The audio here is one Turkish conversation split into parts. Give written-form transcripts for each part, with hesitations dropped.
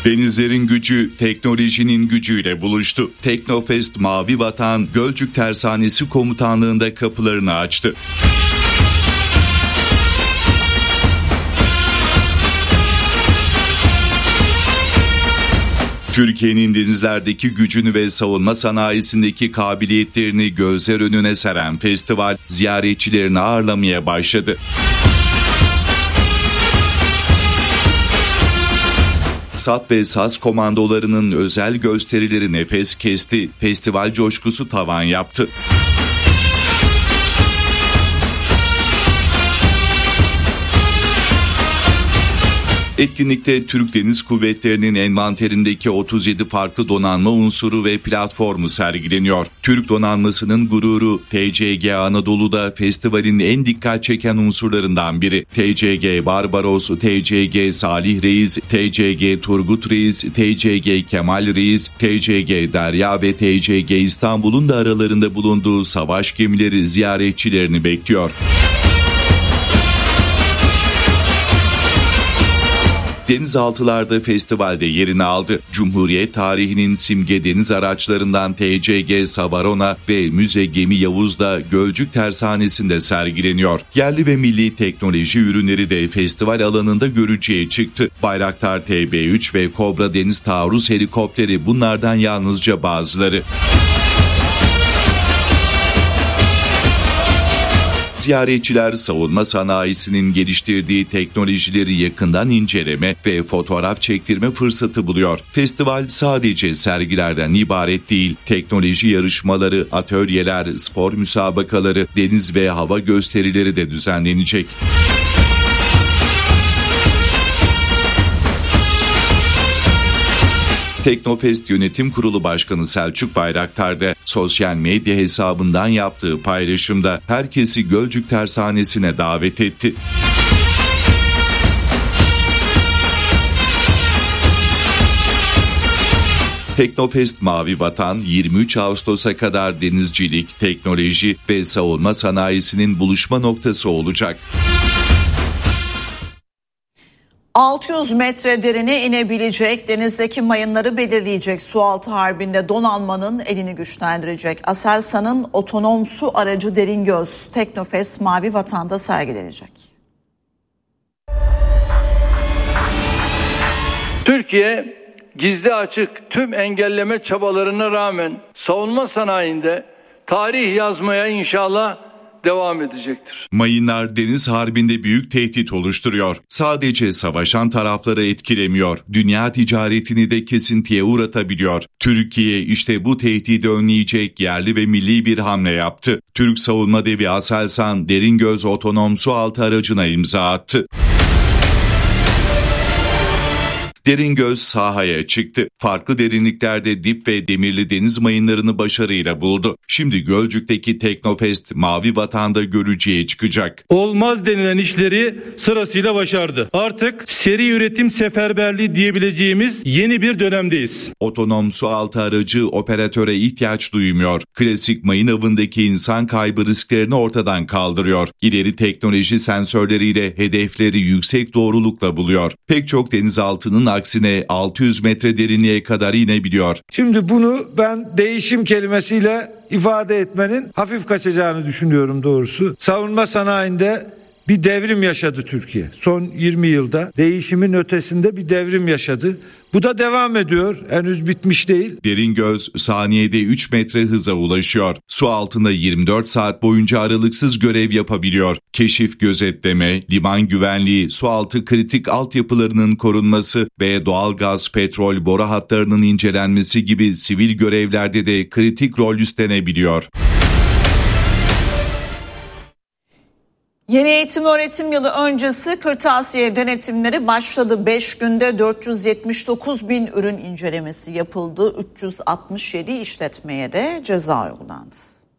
Denizlerin gücü, teknolojinin gücüyle buluştu. Teknofest Mavi Vatan, Gölcük Tersanesi Komutanlığı'nda kapılarını açtı. Türkiye'nin denizlerdeki gücünü ve savunma sanayisindeki kabiliyetlerini gözler önüne seren festival ziyaretçilerini ağırlamaya başladı. SAT ve SAS komandolarının özel gösterileri nefes kesti, festival coşkusu tavan yaptı. Etkinlikte Türk Deniz Kuvvetleri'nin envanterindeki 37 farklı donanma unsuru ve platformu sergileniyor. Türk donanmasının gururu TCG Anadolu'da festivalin en dikkat çeken unsurlarından biri. TCG Barbaros, TCG Salih Reis, TCG Turgut Reis, TCG Kemal Reis, TCG Derya ve TCG İstanbul'un da aralarında bulunduğu savaş gemileri ziyaretçilerini bekliyor. Denizaltılarda festivalde yerini aldı. Cumhuriyet tarihinin simge deniz araçlarından TCG Savarona ve Müze Gemi Yavuz'da Gölcük Tersanesi'nde sergileniyor. Yerli ve milli teknoloji ürünleri de festival alanında görücüye çıktı. Bayraktar TB3 ve Kobra Deniz Taarruz Helikopteri bunlardan yalnızca bazıları. Ziyaretçiler savunma sanayisinin geliştirdiği teknolojileri yakından inceleme ve fotoğraf çektirme fırsatı buluyor. Festival sadece sergilerden ibaret değil, teknoloji yarışmaları, atölyeler, spor müsabakaları, deniz ve hava gösterileri de düzenlenecek. Teknofest Yönetim Kurulu Başkanı Selçuk Bayraktar da sosyal medya hesabından yaptığı paylaşımda herkesi Gölcük Tersanesi'ne davet etti. Teknofest Mavi Vatan 23 Ağustos'a kadar denizcilik, teknoloji ve savunma sanayisinin buluşma noktası olacak. 600 metre derine inebilecek, denizdeki mayınları belirleyecek sualtı harbinde donanmanın elini güçlendirecek Aselsan'ın otonom su aracı Deringöz Teknofest Mavi Vatan'da sergilenecek. Türkiye gizli açık tüm engelleme çabalarına rağmen savunma sanayinde tarih yazmaya inşallah devam edecektir. Mayınlar deniz harbinde büyük tehdit oluşturuyor. Sadece savaşan tarafları etkilemiyor. Dünya ticaretini de kesintiye uğratabiliyor. Türkiye işte bu tehdidi önleyecek yerli ve milli bir hamle yaptı. Türk savunma devi Aselsan Deringöz otonom sualtı aracına imza attı. Deringöz sahaya çıktı. Farklı derinliklerde dip ve demirli deniz mayınlarını başarıyla buldu. Şimdi Gölcük'teki Teknofest Mavi Vatan'da görücüye çıkacak. Olmaz denilen işleri sırasıyla başardı. Artık seri üretim seferberliği diyebileceğimiz yeni bir dönemdeyiz. Otonom sualtı aracı operatöre ihtiyaç duymuyor. Klasik mayın avındaki insan kaybı risklerini ortadan kaldırıyor. İleri teknoloji sensörleriyle hedefleri yüksek doğrulukla buluyor. Pek çok denizaltının aksine 600 metre derinliğe kadar inebiliyor. Şimdi bunu ben değişim kelimesiyle ifade etmenin hafif kaçacağını düşünüyorum doğrusu. Savunma sanayinde bir devrim yaşadı Türkiye. Son 20 yılda değişimin ötesinde bir devrim yaşadı. Bu da devam ediyor. Henüz bitmiş değil. Deringöz saniyede 3 metre hıza ulaşıyor. Su altında 24 saat boyunca aralıksız görev yapabiliyor. Keşif, gözetleme, liman güvenliği, sualtı kritik altyapılarının korunması ve doğalgaz, petrol boru hatlarının incelenmesi gibi sivil görevlerde de kritik rol üstlenebiliyor. Yeni eğitim öğretim yılı öncesi kırtasiye denetimleri başladı. 5 günde 479 bin ürün incelemesi yapıldı. 367 işletmeye de ceza uygulandı.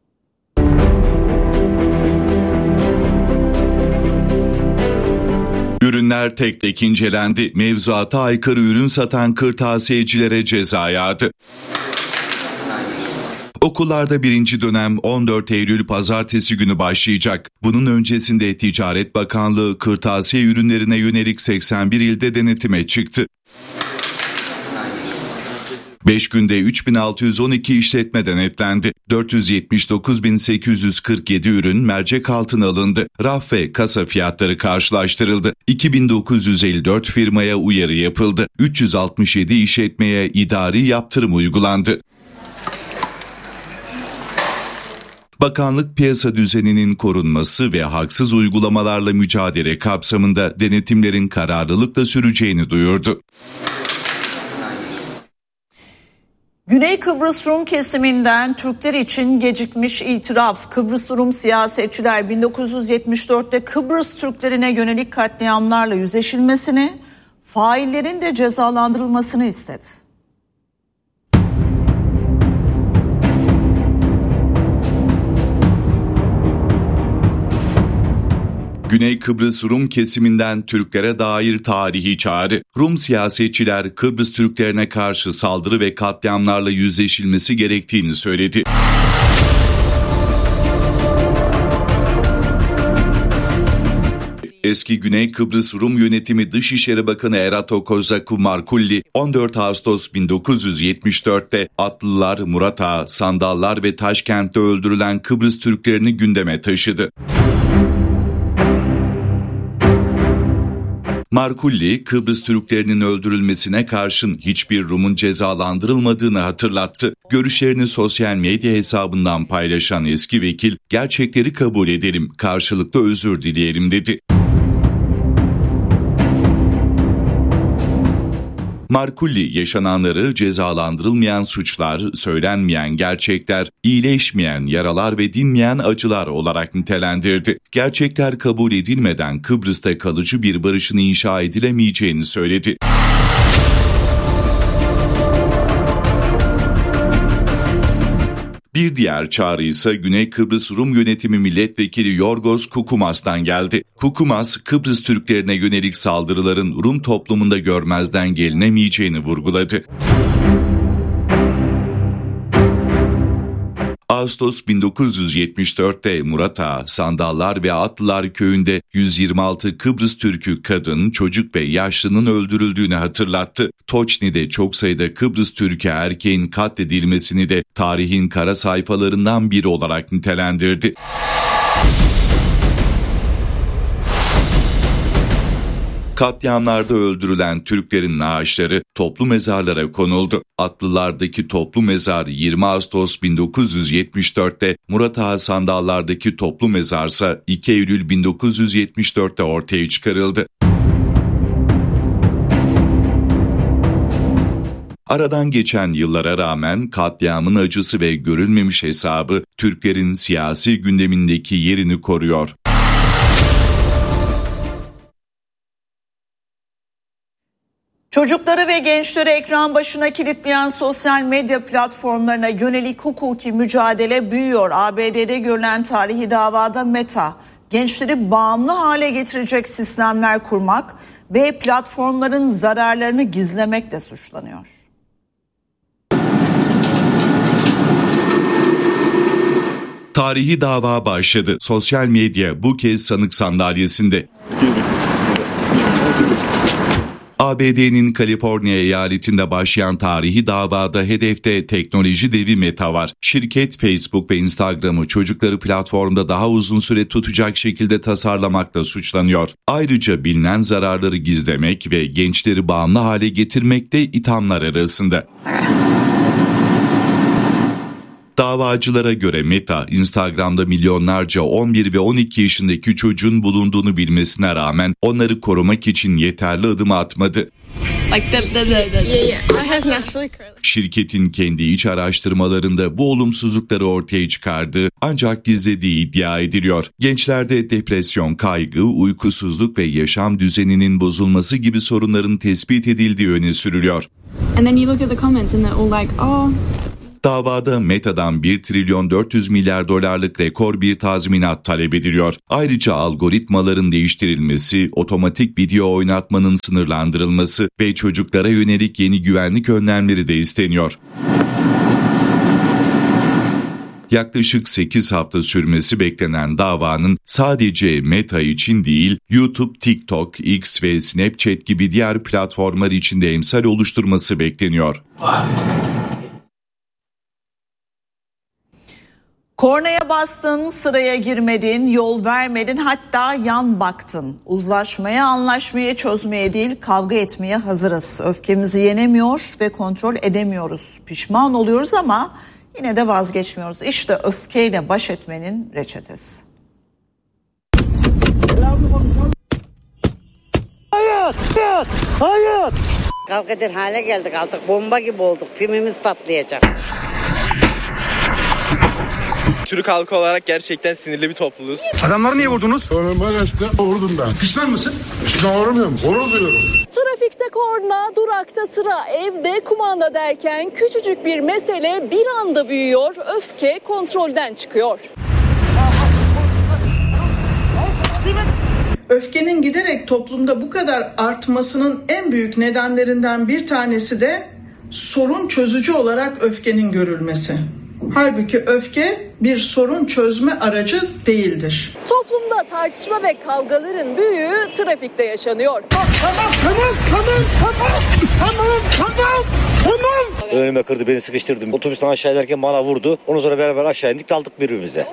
Ürünler tek tek incelendi. Mevzuata aykırı ürün satan kırtasiyecilere ceza yağdı. Okullarda birinci dönem 14 Eylül pazartesi günü başlayacak. Bunun öncesinde Ticaret Bakanlığı kırtasiye ürünlerine yönelik 81 ilde denetime çıktı. 5 günde 3612 işletme denetlendi. 479.847 ürün mercek altına alındı. Raf ve kasa fiyatları karşılaştırıldı. 2954 firmaya uyarı yapıldı. 367 işletmeye idari yaptırım uygulandı. Bakanlık piyasa düzeninin korunması ve haksız uygulamalarla mücadele kapsamında denetimlerin kararlılıkla süreceğini duyurdu. Güney Kıbrıs Rum kesiminden Türkler için gecikmiş itiraf. Kıbrıs Rum siyasetçiler 1974'te Kıbrıs Türklerine yönelik katliamlarla yüzleşilmesini, faillerin de cezalandırılmasını istedi. Güney Kıbrıs Rum kesiminden Türklere dair tarihi çağrı. Rum siyasetçiler Kıbrıs Türklerine karşı saldırı ve katliamlarla yüzleşilmesi gerektiğini söyledi. Eski Güney Kıbrıs Rum Yönetimi Dışişleri Bakanı Erato Kozaku Markulli, 14 Ağustos 1974'te Atlılar, Murat Ağa, Sandallar ve Taşkent'te öldürülen Kıbrıs Türklerini gündeme taşıdı. Markulli, Kıbrıs Türklerinin öldürülmesine karşın hiçbir Rum'un cezalandırılmadığını hatırlattı. Görüşlerini sosyal medya hesabından paylaşan eski vekil, gerçekleri kabul edelim, karşılıklı özür dileyelim dedi. Markulli, yaşananları cezalandırılmayan suçlar, söylenmeyen gerçekler, iyileşmeyen yaralar ve dinmeyen acılar olarak nitelendirdi. Gerçekler kabul edilmeden Kıbrıs'ta kalıcı bir barışın inşa edilemeyeceğini söyledi. Bir diğer çağrı ise Güney Kıbrıs Rum Yönetimi Milletvekili Yorgos Kukumas'tan geldi. Kukumas, Kıbrıs Türklerine yönelik saldırıların Rum toplumunda görmezden gelinemeyeceğini vurguladı. Ağustos 1974'te Murat Ağa, Sandallar ve Atlılar köyünde 126 Kıbrıs Türk'ü kadın, çocuk ve yaşlının öldürüldüğünü hatırlattı. Toçni'de çok sayıda Kıbrıs Türk'ü erkeğin katledilmesini de tarihin kara sayfalarından biri olarak nitelendirdi. Katliamlarda öldürülen Türklerin naaşları toplu mezarlara konuldu. Atlılardaki toplu mezar 20 Ağustos 1974'te, Murat Ağa Sandallardaki toplu mezarsa 2 Eylül 1974'te ortaya çıkarıldı. Aradan geçen yıllara rağmen katliamın acısı ve görülmemiş hesabı Türklerin siyasi gündemindeki yerini koruyor. Çocukları ve gençleri ekran başına kilitleyen sosyal medya platformlarına yönelik hukuki mücadele büyüyor. ABD'de görülen tarihi davada Meta, gençleri bağımlı hale getirecek sistemler kurmak ve platformların zararlarını gizlemekle suçlanıyor. Tarihi dava başladı. Sosyal medya bu kez sanık sandalyesinde. ABD'nin Kaliforniya eyaletinde başlayan tarihi davada hedefte teknoloji devi Meta var. Şirket Facebook ve Instagram'ı çocukları platformda daha uzun süre tutacak şekilde tasarlamakla suçlanıyor. Ayrıca bilinen zararları gizlemek ve gençleri bağımlı hale getirmek de ithamlar arasında. Davacılara göre Meta, Instagram'da milyonlarca 11 ve 12 yaşındaki çocuğun bulunduğunu bilmesine rağmen onları korumak için yeterli adım atmadı. Şirketin kendi iç araştırmalarında bu olumsuzlukları ortaya çıkardığı ancak gizlediği iddia ediliyor. Gençlerde depresyon, kaygı, uykusuzluk ve yaşam düzeninin bozulması gibi sorunların tespit edildiği öne sürülüyor. Davada Meta'dan 1 trilyon 400 milyar dolarlık rekor bir tazminat talep ediliyor. Ayrıca algoritmaların değiştirilmesi, otomatik video oynatmanın sınırlandırılması ve çocuklara yönelik yeni güvenlik önlemleri de isteniyor. Yaklaşık 8 hafta sürmesi beklenen davanın sadece Meta için değil, YouTube, TikTok, X ve Snapchat gibi diğer platformlar için de emsal oluşturması bekleniyor. Kornaya bastın, sıraya girmedin, yol vermedin, hatta yan baktın. Uzlaşmaya, anlaşmaya, çözmeye değil, kavga etmeye hazırız. Öfkemizi yenemiyor ve kontrol edemiyoruz. Pişman oluyoruz ama yine de vazgeçmiyoruz. İşte öfkeyle baş etmenin reçetesi. Hayır. Kavga eder hale geldik, artık bomba gibi olduk. Pimimiz patlayacak. Türk halkı olarak gerçekten sinirli bir topluluğuz. Adamları niye vurdunuz? Ben vurdum ben. Pişman mısın? Pişman olmuyorum. Gurur duyuyorum. Trafikte korna, durakta sıra, evde kumanda derken küçücük bir mesele bir anda büyüyor, öfke kontrolden çıkıyor. Öfkenin giderek toplumda bu kadar artmasının en büyük nedenlerinden bir tanesi de sorun çözücü olarak öfkenin görülmesi. Halbuki öfke bir sorun çözme aracı değildir. Toplumda tartışma ve kavgaların büyüğü trafikte yaşanıyor. Tamam. Önüme kırdı, beni sıkıştırdı. Otobüsten aşağı inerken bana vurdu. Ondan sonra beraber aşağı indik, daldık birbirimize.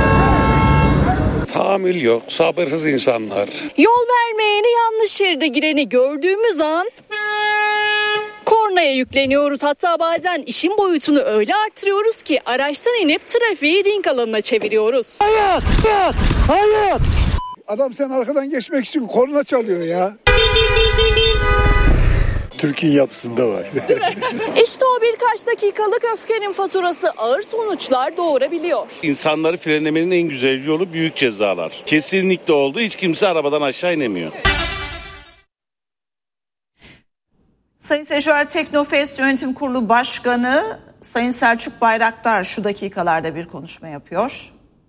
Tahammül yok, sabırsız insanlar. Yol vermeyeni, yanlış şeride gireni gördüğümüz an kornaya yükleniyoruz. Hatta bazen işin boyutunu öyle artırıyoruz ki araçtan inip trafiği ring alanına çeviriyoruz. Hayır. Adam sen arkadan geçmek için korna çalıyor ya. Türkiye yapısında var. İşte o birkaç dakikalık öfkenin faturası ağır sonuçlar doğurabiliyor. İnsanları frenlemenin en güzel yolu büyük cezalar. Kesinlikle oldu. Hiç kimse arabadan aşağı inemiyor. Sayın seyirciler, Teknofest Yönetim Kurulu Başkanı Sayın Selçuk Bayraktar şu dakikalarda bir konuşma yapıyor.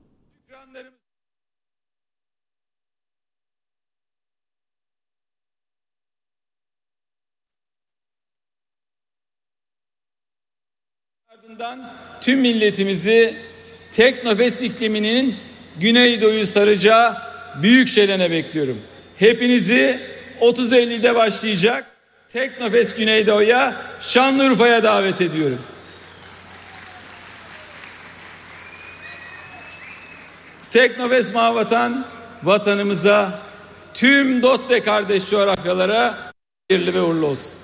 Ardından tüm milletimizi Teknofest ikliminin Güneydoğu'yu saracağı büyük şölene bekliyorum. Hepinizi 30 Eylül'de başlayacak Teknofest Güneydoğu'ya, Şanlıurfa'ya davet ediyorum. Teknofest Mavi Vatan, vatanımıza, tüm dost ve kardeş coğrafyalara hayırlı ve uğurlu olsun.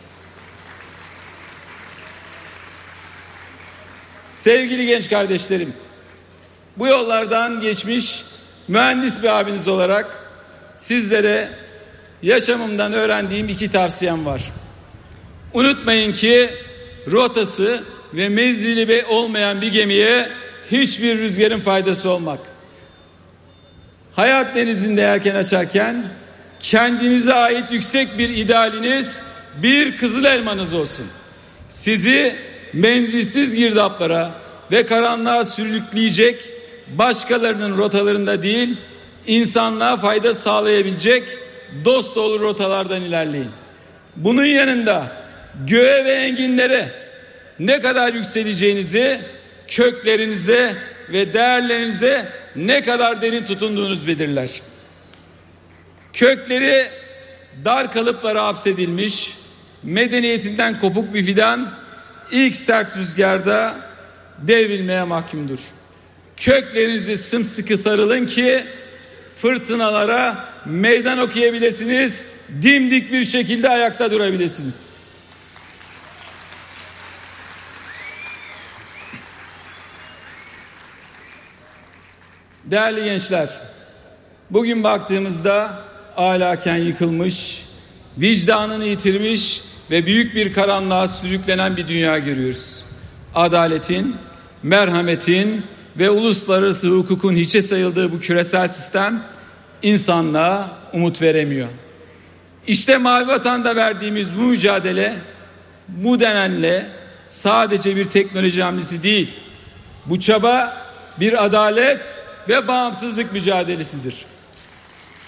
Sevgili genç kardeşlerim, bu yollardan geçmiş mühendis bir abiniz olarak sizlere yaşamımdan öğrendiğim 2 tavsiyem var. Unutmayın ki rotası ve menzili olmayan bir gemiye hiçbir rüzgarın faydası olmak. Hayat denizinde yelken açarken kendinize ait yüksek bir idealiniz, bir kızıl elmanız olsun. Sizi menzilsiz girdaplara ve karanlığa sürükleyecek, başkalarının rotalarında değil, insanlığa fayda sağlayabilecek dost dolu rotalardan ilerleyin. Bunun yanında göğe ve enginlere ne kadar yükseleceğinizi, köklerinize ve değerlerinize ne kadar derin tutunduğunuz belirler. Kökleri dar kalıplara hapsedilmiş, medeniyetinden kopuk bir fidan ilk sert rüzgarda devrilmeye mahkumdur. Köklerinizi sımsıkı sarılın ki fırtınalara meydan okuyabilirsiniz, dimdik bir şekilde ayakta durabilirsiniz. Değerli gençler, bugün baktığımızda ahlaken yıkılmış, vicdanını yitirmiş ve büyük bir karanlığa sürüklenen bir dünya görüyoruz. Adaletin, merhametin ve uluslararası hukukun hiçe sayıldığı bu küresel sistem insanlığa umut veremiyor. İşte Mavi Vatan'da verdiğimiz bu mücadele, bu denenle sadece bir teknoloji hamlesi değil, bu çaba bir adalet ve bağımsızlık mücadelesidir.